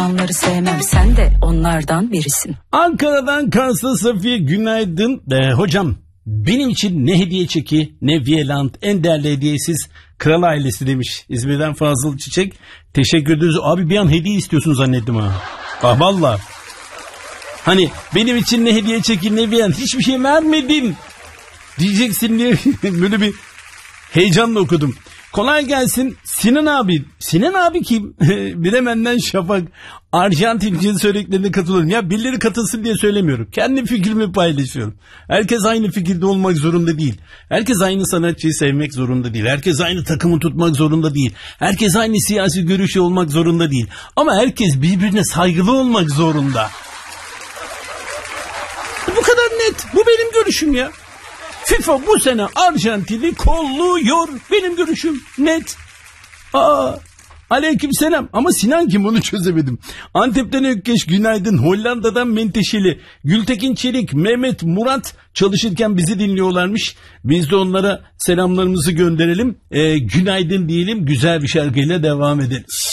Onları sevmem, sen de onlardan birisin. Ankara'dan Kars'ta Safiye günaydın. Hocam benim için ne hediye çeki ne Viyeland, en değerli hediyesiz kral ailesi demiş. İzmir'den Fazıl Çiçek. Teşekkür ederiz. Abi bir an hediye istiyorsun zannettim ha. Valla. Hani benim için ne hediye çeki ne Viyeland, hiçbir şey vermedin diyeceksin diye böyle bir heyecanla okudum. Kolay gelsin Sinan abi. Sinan abi kim? Bilemenden Şafak. Arjantin söylediklerine katılıyorum. Ya birileri katılsın diye söylemiyorum. Kendi fikrimi paylaşıyorum. Herkes aynı fikirde olmak zorunda değil. Herkes aynı sanatçıyı sevmek zorunda değil. Herkes aynı takımı tutmak zorunda değil. Herkes aynı siyasi görüşü olmak zorunda değil. Ama herkes birbirine saygılı olmak zorunda. Bu kadar net. Bu benim görüşüm ya. FIFA bu sene Arjantin'i kolluyor. Benim görüşüm net. Aleykümselam. Ama Sinan kim, onu çözemedim. Antep'ten Ökkeş günaydın. Hollanda'dan Menteşeli. Gültekin Çelik, Mehmet, Murat çalışırken bizi dinliyorlarmış. Biz de onlara selamlarımızı gönderelim. Günaydın diyelim. Güzel bir şarkıyla devam edelim.